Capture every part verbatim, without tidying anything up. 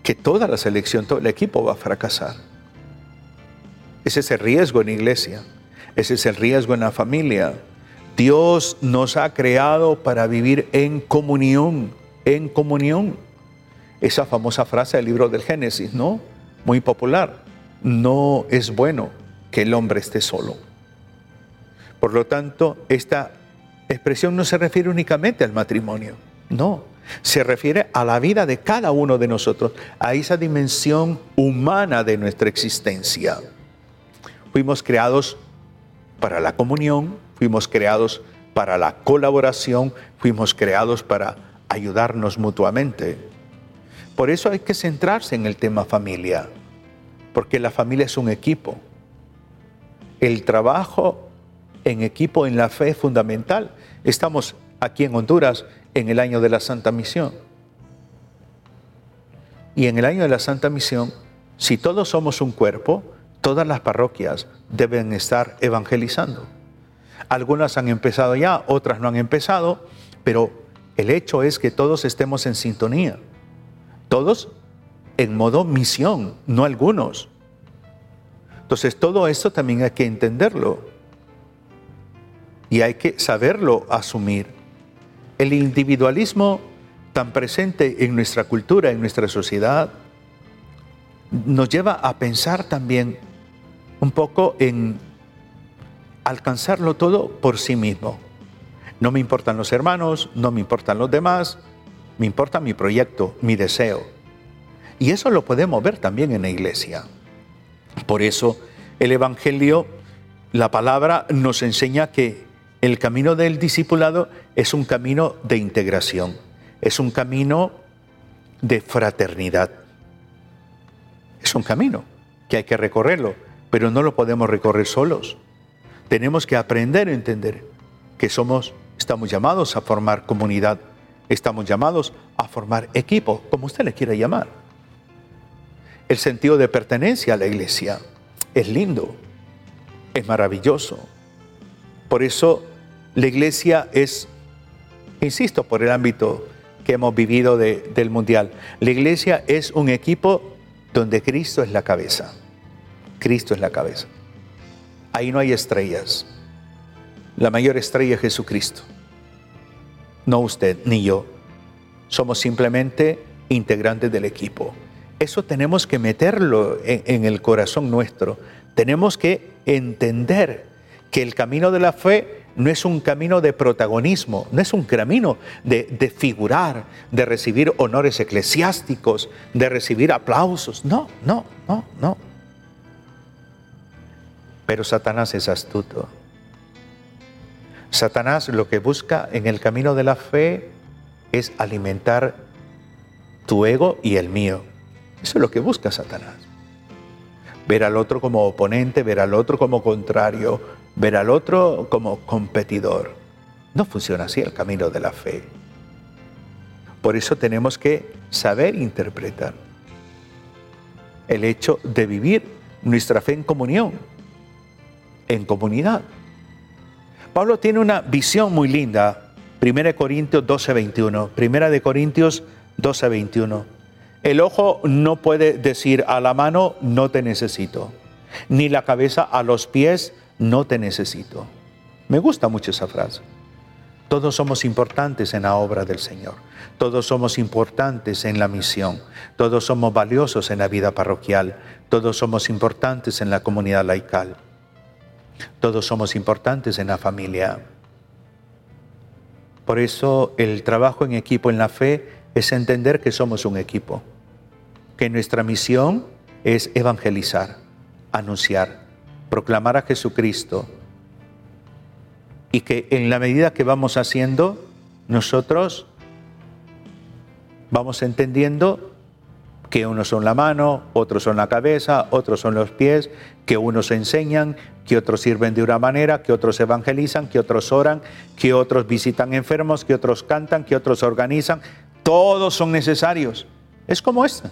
que toda la selección, todo el equipo va a fracasar. Ese es el riesgo en la iglesia. Ese es el riesgo en la familia. Dios nos ha creado para vivir en comunión, en comunión. Esa famosa frase del libro del Génesis, ¿no? Muy popular. No es bueno que el hombre esté solo. Por lo tanto, esta expresión no se refiere únicamente al matrimonio, no. Se refiere a la vida de cada uno de nosotros, a esa dimensión humana de nuestra existencia. Fuimos creados para la comunión, fuimos creados para la colaboración, fuimos creados para ayudarnos mutuamente. Por eso hay que centrarse en el tema familia, porque la familia es un equipo. El trabajo en equipo en la fe es fundamental. Estamos aquí en Honduras en el año de la Santa Misión. Y en el año de la Santa Misión, si todos somos un cuerpo, todas las parroquias deben estar evangelizando. Algunas han empezado ya, otras no han empezado, pero el hecho es que todos estemos en sintonía. Todos en modo misión, no algunos. Entonces todo esto también hay que entenderlo y hay que saberlo asumir. El individualismo tan presente en nuestra cultura, en nuestra sociedad, nos lleva a pensar también un poco en alcanzarlo todo por sí mismo. No me importan los hermanos, no me importan los demás, me importa mi proyecto, mi deseo. Y eso lo podemos ver también en la iglesia. Por eso el Evangelio, la palabra nos enseña que el camino del discipulado es un camino de integración, es un camino de fraternidad. Es un camino que hay que recorrerlo, pero no lo podemos recorrer solos. Tenemos que aprender a entender que somos, estamos llamados a formar comunidad, estamos llamados a formar equipo, como usted le quiera llamar. El sentido de pertenencia a la iglesia es lindo, es maravilloso. Por eso la iglesia es, insisto, por el ámbito que hemos vivido de, del mundial, la iglesia es un equipo donde Cristo es la cabeza. Cristo es la cabeza. Ahí no hay estrellas. La mayor estrella es Jesucristo. No usted ni yo. Somos simplemente integrantes del equipo. Eso tenemos que meterlo en, en el corazón nuestro. Tenemos que entender que el camino de la fe no es un camino de protagonismo, no es un camino de, de figurar, de recibir honores eclesiásticos, de recibir aplausos. No, no, no, no. Pero Satanás es astuto. Satanás lo que busca en el camino de la fe es alimentar tu ego y el mío. Eso es lo que busca Satanás. Ver al otro como oponente, ver al otro como contrario, ver al otro como competidor. No funciona así el camino de la fe. Por eso tenemos que saber interpretar el hecho de vivir nuestra fe en comunión, en comunidad. Pablo tiene una visión muy linda. Primera de Corintios doce, veintiuno. Primera de Corintios doce, veintiuno. El ojo no puede decir a la mano, no te necesito. Ni la cabeza a los pies, no te necesito. Me gusta mucho esa frase. Todos somos importantes en la obra del Señor. Todos somos importantes en la misión. Todos somos valiosos en la vida parroquial. Todos somos importantes en la comunidad laical. Todos somos importantes en la familia. Por eso el trabajo en equipo en la fe es entender que somos un equipo, que nuestra misión es evangelizar, anunciar, proclamar a Jesucristo, y que en la medida que vamos haciendo, nosotros vamos entendiendo que unos son la mano, otros son la cabeza, otros son los pies, que unos enseñan, que otros sirven de una manera, que otros evangelizan, que otros oran, que otros visitan enfermos, que otros cantan, que otros organizan. Todos son necesarios. Es como esta.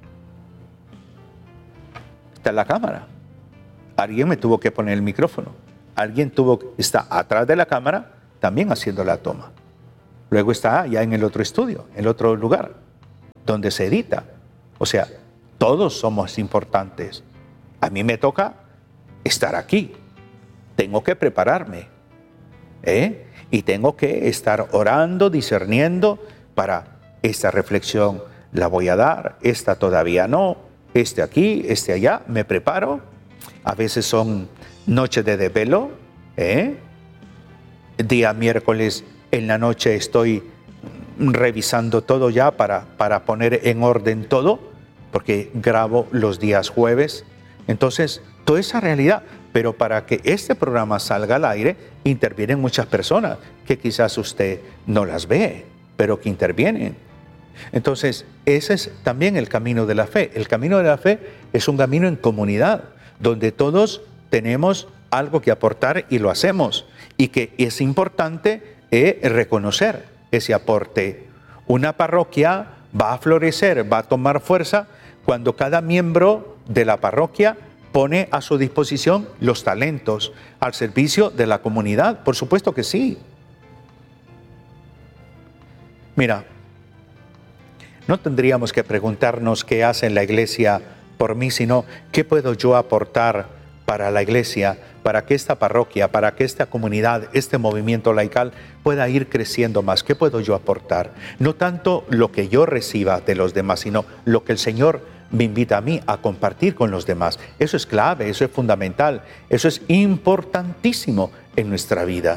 Está en la cámara. Alguien me tuvo que poner el micrófono. Alguien tuvo, está atrás de la cámara también haciendo la toma. Luego está ya en el otro estudio, en el otro lugar, donde se edita. O sea, todos somos importantes. A mí me toca estar aquí. Tengo que prepararme, ¿eh? Y tengo que estar orando, discerniendo para esta reflexión la voy a dar, esta todavía no, este aquí, este allá, me preparo. A veces son noches de desvelo, ¿eh? Día miércoles en la noche estoy revisando todo ya para, para poner en orden todo, porque grabo los días jueves. Entonces, toda esa realidad, pero para que este programa salga al aire, intervienen muchas personas que quizás usted no las ve, pero que intervienen. Entonces, ese es también el camino de la fe. El camino de la fe es un camino en comunidad, donde todos tenemos algo que aportar y lo hacemos. Y que es importante eh, reconocer ese aporte. Una parroquia va a florecer, va a tomar fuerza cuando cada miembro de la parroquia pone a su disposición los talentos al servicio de la comunidad. Por supuesto que sí. Mira, no tendríamos que preguntarnos qué hace la iglesia por mí, sino qué puedo yo aportar para la iglesia, para que esta parroquia, para que esta comunidad, este movimiento laical pueda ir creciendo más. ¿Qué puedo yo aportar? No tanto lo que yo reciba de los demás, sino lo que el Señor me invita a mí a compartir con los demás. Eso es clave, eso es fundamental, eso es importantísimo en nuestra vida.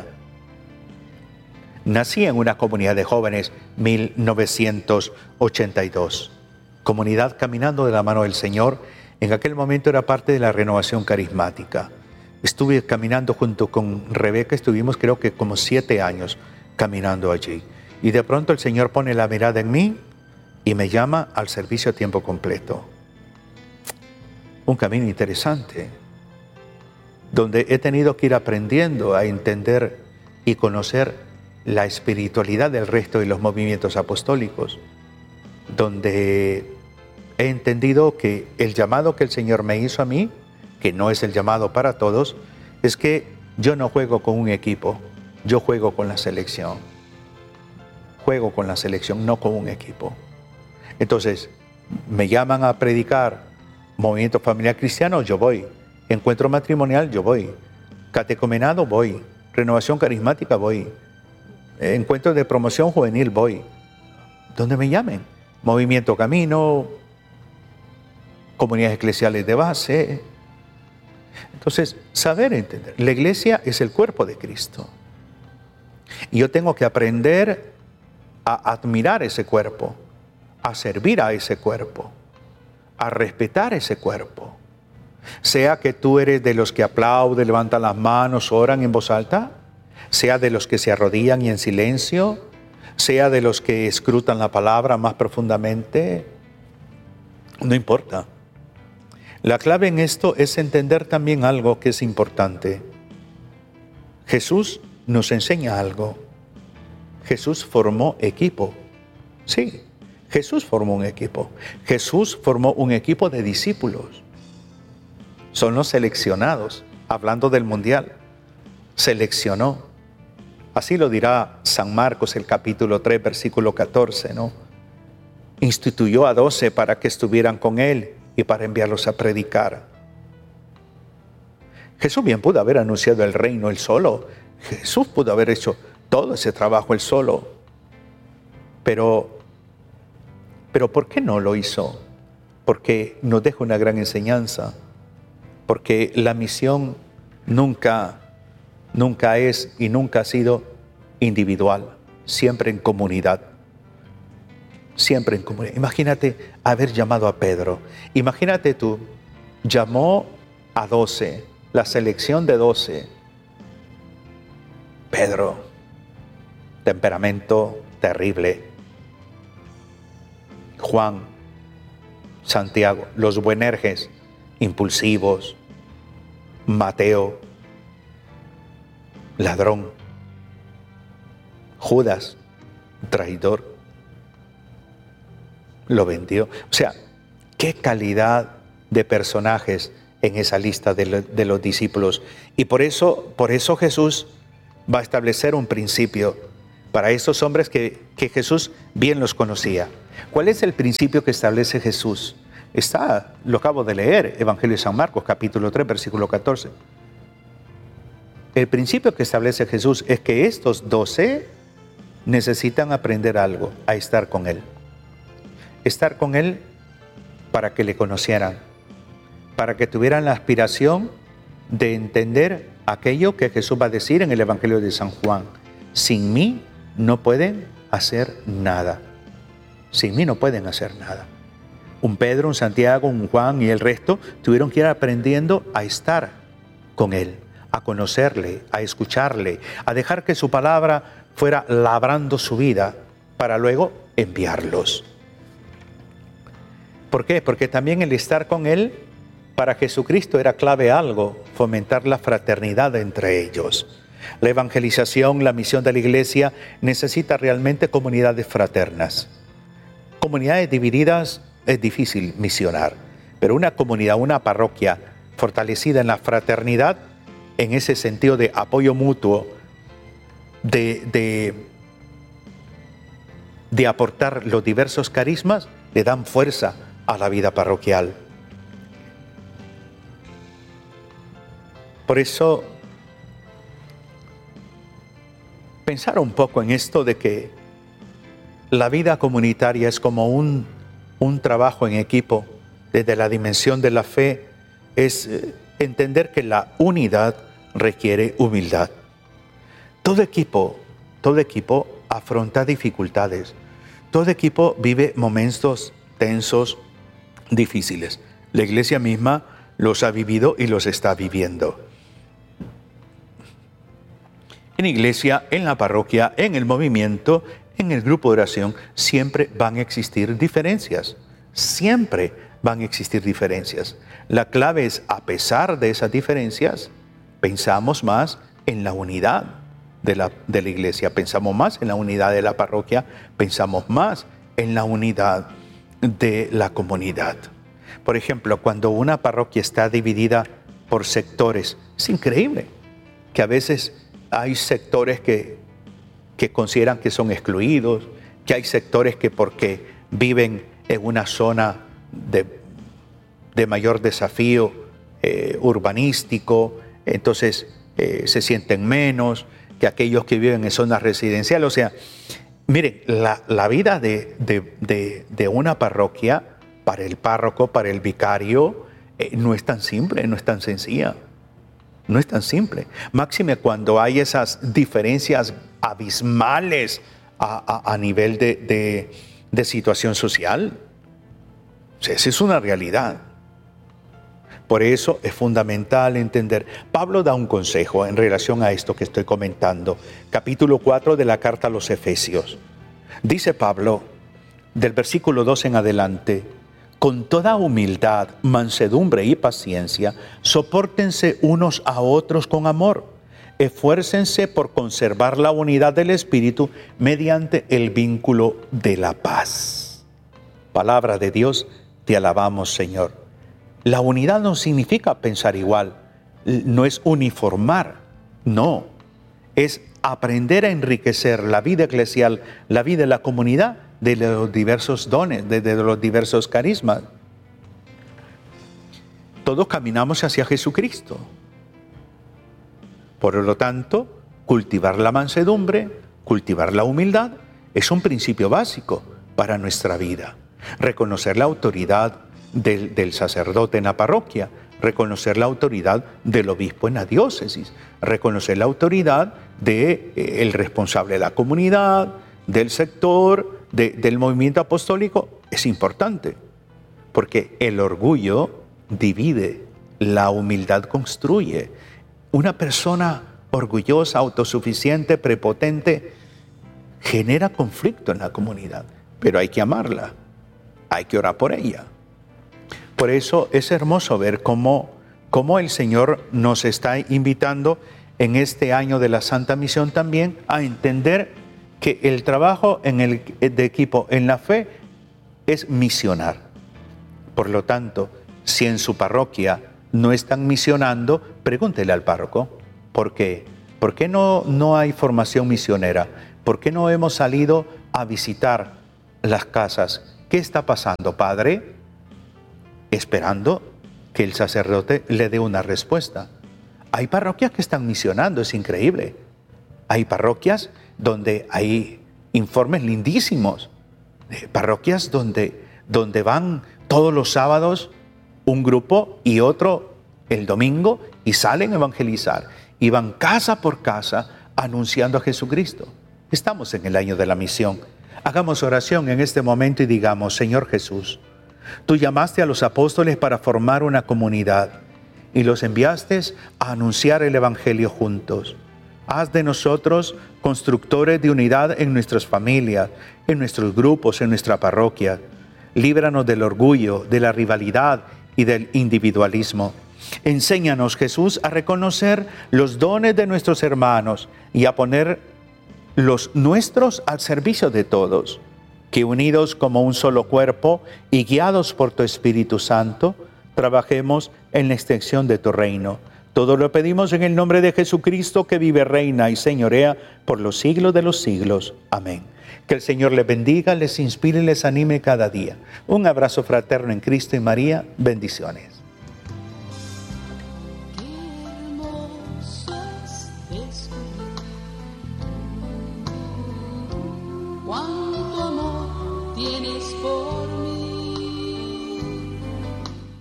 Nací en una comunidad de jóvenes, mil novecientos ochenta y dos. Comunidad caminando de la mano del Señor. En aquel momento era parte de la renovación carismática. Estuve caminando junto con Rebeca, estuvimos creo que como siete años caminando allí. Y de pronto el Señor pone la mirada en mí y me llama al servicio a tiempo completo. Un camino interesante, donde he tenido que ir aprendiendo a entender y conocer la espiritualidad del resto de los movimientos apostólicos, donde he entendido que el llamado que el Señor me hizo a mí, que no es el llamado para todos, es que yo no juego con un equipo, yo juego con la selección. Juego con la selección, no con un equipo. Entonces, me llaman a predicar movimiento familiar cristiano, yo voy. Encuentro matrimonial, yo voy. Catecumenado, voy. Renovación carismática, voy. Encuentros de promoción juvenil, voy. Donde me llamen. Movimiento Camino, comunidades eclesiales de base. Entonces, saber entender. La iglesia es el cuerpo de Cristo. Y yo tengo que aprender a admirar ese cuerpo, a servir a ese cuerpo, a respetar ese cuerpo. Sea que tú eres de los que aplauden, levantan las manos, oran en voz alta, sea de los que se arrodillan y en silencio, sea de los que escrutan la palabra más profundamente, no importa. La clave en esto es entender también algo que es importante. Jesús nos enseña algo. Jesús formó equipo. Sí, Jesús formó un equipo. Jesús formó un equipo de discípulos. Son los seleccionados, hablando del mundial. Seleccionó. Así lo dirá San Marcos, el capítulo tres, versículo catorce, ¿no? Instituyó a doce para que estuvieran con él y para enviarlos a predicar. Jesús bien pudo haber anunciado el reino él solo. Jesús pudo haber hecho todo ese trabajo él solo. Pero, pero ¿por qué no lo hizo? Porque nos deja una gran enseñanza. Porque la misión nunca, nunca es y nunca ha sido individual, siempre en comunidad. Siempre en comunidad. Imagínate haber llamado a Pedro. Imagínate tú, llamó a doce, la selección de doce. Pedro, temperamento terrible. Juan, Santiago, los Boanerges, impulsivos. Mateo, ladrón. Judas, traidor. Lo vendió. O sea, qué calidad de personajes en esa lista de, lo, de los discípulos. Y por eso, por eso Jesús va a establecer un principio. para estos hombres que, que Jesús bien los conocía. ¿Cuál es el principio que establece Jesús? Está, lo acabo de leer, Evangelio de San Marcos, capítulo tres, versículo catorce. El principio que establece Jesús es que estos doce necesitan aprender algo, a estar con Él. Estar con Él para que le conocieran, para que tuvieran la aspiración de entender aquello que Jesús va a decir en el Evangelio de San Juan. Sin mí no pueden hacer nada. Sin mí no pueden hacer nada. Un Pedro, un Santiago, un Juan y el resto tuvieron que ir aprendiendo a estar con Él, a conocerle, a escucharle, a dejar que su palabra fuera labrando su vida para luego enviarlos. ¿Por qué? Porque también el estar con Él para Jesucristo era clave algo, fomentar la fraternidad entre ellos. La evangelización, la misión de la iglesia necesita realmente comunidades fraternas. Comunidades divididas es difícil misionar, pero una comunidad, una parroquia fortalecida en la fraternidad, en ese sentido de apoyo mutuo, de, de, de aportar los diversos carismas, le dan fuerza a la vida parroquial. Por eso, pensar un poco en esto de que la vida comunitaria es como un, un trabajo en equipo desde la dimensión de la fe, es entender que la unidad requiere humildad. Todo equipo, todo equipo afronta dificultades. Todo equipo vive momentos tensos, difíciles. La iglesia misma los ha vivido y los está viviendo. En iglesia, en la parroquia, en el movimiento, en el grupo de oración, siempre van a existir diferencias. Siempre van a existir diferencias. La clave es, a pesar de esas diferencias, pensamos más en la unidad de la, de la iglesia, pensamos más en la unidad de la parroquia, pensamos más en la unidad de la comunidad. Por ejemplo, cuando una parroquia está dividida por sectores, es increíble que a veces hay sectores que, que consideran que son excluidos, que hay sectores que porque viven en una zona de, de mayor desafío eh, urbanístico, entonces eh, se sienten menos que aquellos que viven en zonas residenciales. O sea, miren, la, la vida de, de, de, de una parroquia, para el párroco, para el vicario, eh, no es tan simple, no es tan sencilla. No es tan simple. Máxime cuando hay esas diferencias abismales a, a, a nivel de, de, de situación social. O sea, esa es una realidad. Por eso es fundamental entender. Pablo da un consejo en relación a esto que estoy comentando. Capítulo cuatro de la carta a los Efesios. Dice Pablo, del versículo dos en adelante: con toda humildad, mansedumbre y paciencia, sopórtense unos a otros con amor. Esfuércense por conservar la unidad del Espíritu mediante el vínculo de la paz. Palabra de Dios, te alabamos, Señor. La unidad no significa pensar igual, no es uniformar, no. Es aprender a enriquecer la vida eclesial, la vida de la comunidad, de los diversos dones, de, de los diversos carismas. Todos caminamos hacia Jesucristo. Por lo tanto, cultivar la mansedumbre, cultivar la humildad, es un principio básico para nuestra vida. Reconocer la autoridad del, del sacerdote en la parroquia, reconocer la autoridad del obispo en la diócesis, reconocer la autoridad del de, eh, responsable de la comunidad, del sector, de, del movimiento apostólico, es importante, porque el orgullo divide, la humildad construye. Una persona orgullosa, autosuficiente, prepotente, genera conflicto en la comunidad, pero hay que amarla, hay que orar por ella. Por eso es hermoso ver cómo, cómo el Señor nos está invitando en este año de la Santa Misión también a entender que el trabajo en el, de equipo en la fe es misionar. Por lo tanto, si en su parroquia no están misionando, pregúntele al párroco. ¿Por qué? ¿Por qué no, no hay formación misionera? ¿por qué no hemos salido a visitar las casas? ¿Qué está pasando, Padre? Esperando que el sacerdote le dé una respuesta. Hay parroquias que están misionando, es increíble. Hay parroquias donde hay informes lindísimos. Parroquias donde, donde van todos los sábados un grupo y otro el domingo y salen a evangelizar. Y van casa por casa anunciando a Jesucristo. Estamos en el año de la misión. Hagamos oración en este momento y digamos: Señor Jesús, tú llamaste a los apóstoles para formar una comunidad y los enviaste a anunciar el Evangelio juntos. Haz de nosotros constructores de unidad en nuestras familias, en nuestros grupos, en nuestra parroquia. Líbranos del orgullo, de la rivalidad y del individualismo. Enséñanos, Jesús, a reconocer los dones de nuestros hermanos y a poner los nuestros al servicio de todos. Que unidos como un solo cuerpo y guiados por tu Espíritu Santo, trabajemos en la extensión de tu reino. Todo lo pedimos en el nombre de Jesucristo, que vive, reina y señorea por los siglos de los siglos. Amén. Que el Señor les bendiga, les inspire y les anime cada día. Un abrazo fraterno en Cristo y María. Bendiciones.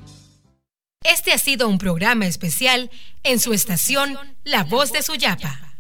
Este ha sido un programa especial en su estación La Voz de Suyapa.